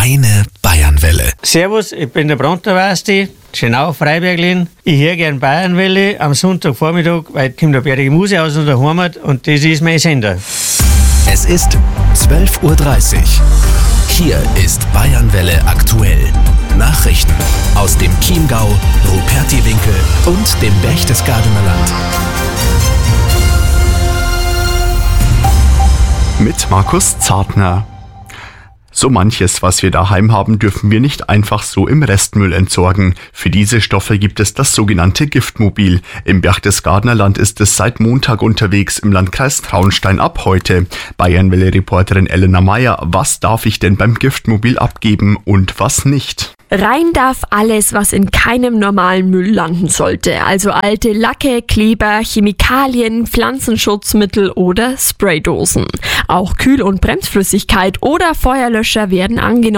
Deine Bayernwelle. Servus, ich bin der Bronterwasti, Schönau, Freiberglin. Ich höre gern Bayernwelle am Sonntagvormittag, weil kommt eine bärtige Muse aus unserer Heimat und das ist mein Sender. Es ist 12:30 Uhr. Hier ist Bayernwelle aktuell. Nachrichten aus dem Chiemgau, Rupertiwinkel und dem Berchtesgadener Land. Mit Markus Zartner. So manches, was wir daheim haben, dürfen wir nicht einfach so im Restmüll entsorgen. Für diese Stoffe gibt es das sogenannte Giftmobil. Im Berchtesgadener Land ist es seit Montag unterwegs, im Landkreis Traunstein ab heute. Bayernwelle-Reporterin Elena Meyer, was darf ich denn beim Giftmobil abgeben und was nicht? Rein darf alles, was in keinem normalen Müll landen sollte. Also alte Lacke, Kleber, Chemikalien, Pflanzenschutzmittel oder Spraydosen. Auch Kühl- und Bremsflüssigkeit oder Feuerlöscher werden angenommen.